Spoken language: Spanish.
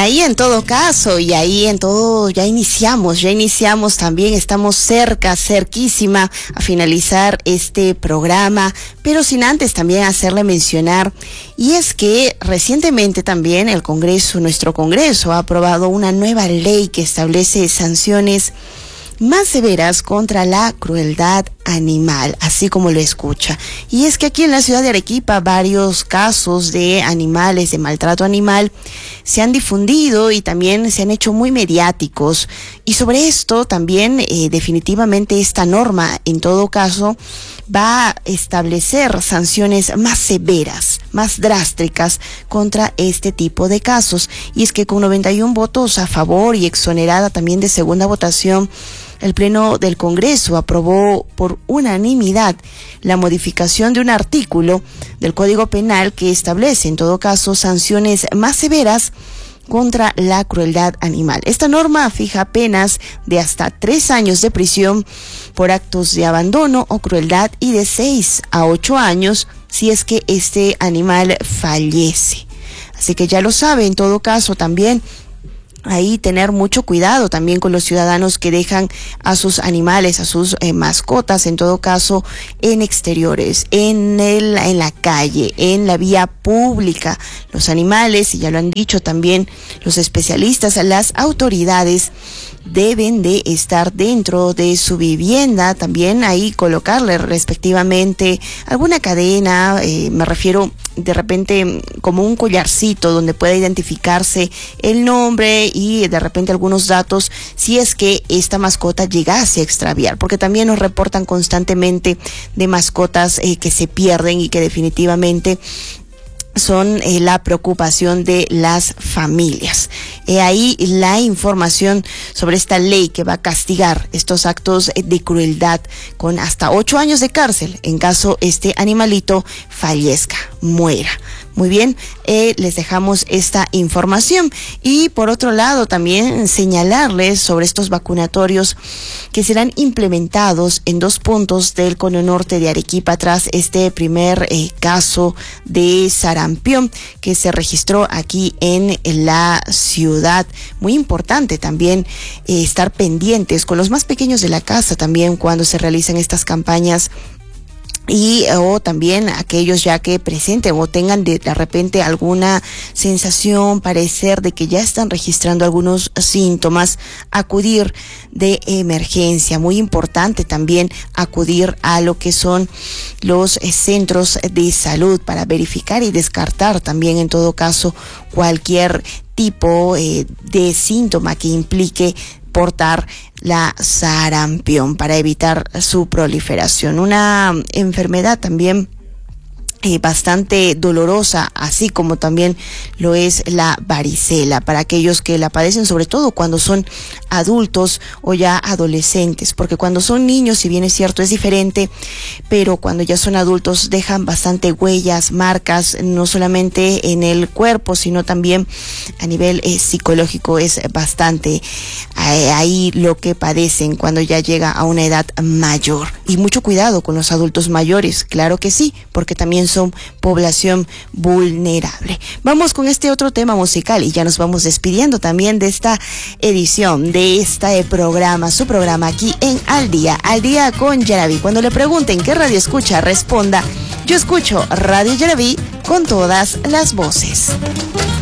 ahí en todo caso, y ahí en todo, ya iniciamos también, estamos cerquísima a finalizar este programa, pero sin antes también hacerle mencionar, y es que recientemente también nuestro Congreso ha aprobado una nueva ley que establece sanciones más severas contra la crueldad animal, así como lo escucha. Y es que aquí en la ciudad de Arequipa varios casos de animales, de maltrato animal, se han difundido y también se han hecho muy mediáticos. Y sobre esto también definitivamente esta norma, en todo caso, va a establecer sanciones más severas, más drásticas contra este tipo de casos. Y es que con 91 votos a favor y exonerada también de segunda votación, el Pleno del Congreso aprobó por unanimidad la modificación de un artículo del Código Penal que establece, en todo caso, sanciones más severas contra la crueldad animal. Esta norma fija penas de hasta 3 años de prisión por actos de abandono o crueldad y de 6 a 8 años si es que este animal fallece. Así que ya lo sabe, en todo caso también ahí tener mucho cuidado también con los ciudadanos que dejan a sus animales, a sus mascotas, en todo caso, en exteriores, en la calle, en la vía pública. Los animales, y ya lo han dicho también los especialistas, las autoridades deben de estar dentro de su vivienda, también ahí colocarle respectivamente alguna cadena, me refiero de repente como un collarcito donde pueda identificarse el nombre y de repente algunos datos si es que esta mascota llegase a extraviar, porque también nos reportan constantemente de mascotas que se pierden y que definitivamente son la preocupación de las familias. Ahí la información sobre esta ley que va a castigar estos actos de crueldad con hasta 8 años de cárcel en caso este animalito fallezca, muera. Muy bien, les dejamos esta información. Y por otro lado también señalarles sobre estos vacunatorios que serán implementados en 2 puntos del cono norte de Arequipa tras este primer caso de sarampión que se registró aquí en la ciudad. Muy importante también estar pendientes con los más pequeños de la casa también cuando se realizan estas campañas, y o también aquellos ya que presenten o tengan de repente alguna sensación, parecer de que ya están registrando algunos síntomas, acudir de emergencia. Muy importante también acudir a lo que son los centros de salud para verificar y descartar también en todo caso cualquier tipo de síntoma que implique portar la sarampión para evitar su proliferación. Una enfermedad también bastante dolorosa, así como también lo es la varicela para aquellos que la padecen, sobre todo cuando son adultos o ya adolescentes, porque cuando son niños, si bien es cierto, es diferente, pero cuando ya son adultos dejan bastante huellas, marcas, no solamente en el cuerpo, sino también a nivel psicológico. Es bastante ahí lo que padecen cuando ya llega a una edad mayor. Y mucho cuidado con los adultos mayores, claro que sí, porque también son población vulnerable. Vamos con este otro tema musical y ya nos vamos despidiendo también de esta edición, de este programa, su programa aquí en Al Día con Yaraví. Cuando le pregunten qué radio escucha, responda: yo escucho Radio Yaraví con todas las voces.